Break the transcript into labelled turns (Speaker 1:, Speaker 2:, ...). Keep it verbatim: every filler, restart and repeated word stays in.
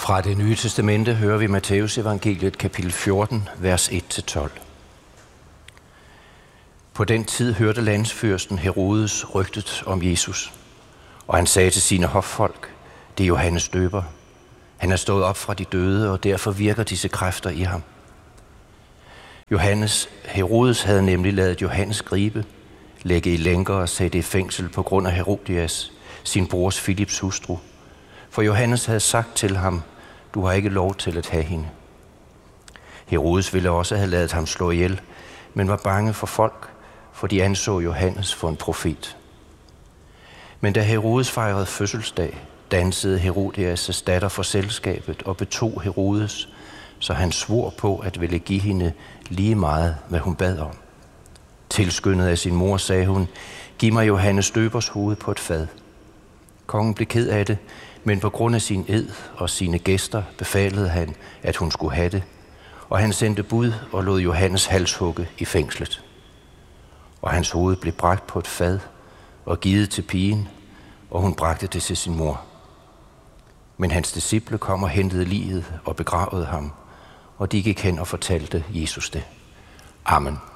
Speaker 1: Fra Det Nye Testamente hører vi Matthæus evangeliet kapitel fjorten, vers et til tolv. På den tid hørte landsfyrsten Herodes rygtet om Jesus, og han sagde til sine hoffolk, det er Johannes Døber. Han er stået op fra de døde, og derfor virker disse kræfter i ham. Johannes, Herodes havde nemlig ladet Johannes gribe, lægge i lænker og sætte i fængsel på grund af Herodias, sin brors Filips hustru. For Johannes havde sagt til ham, du har ikke lov til at have hende. Herodes ville også have ladet ham slå ihjel, men var bange for folk, for de anså Johannes for en profet. Men da Herodes fejrede fødselsdag, dansede Herodias' datter for selskabet og betog Herodes, så han svor på at ville give hende lige meget, hvad hun bad om. Tilskyndet af sin mor sagde hun, giv mig Johannes Døbers hoved på et fad. Kongen blev ked af det, men på grund af sin ed og sine gæster befalede han, at hun skulle have det, og han sendte bud og lod Johannes halshugge i fængslet. Og hans hoved blev bragt på et fad og givet til pigen, og hun bragte det til sin mor. Men hans disciple kom og hentede liget og begravede ham, og de gik hen og fortalte Jesus det. Amen.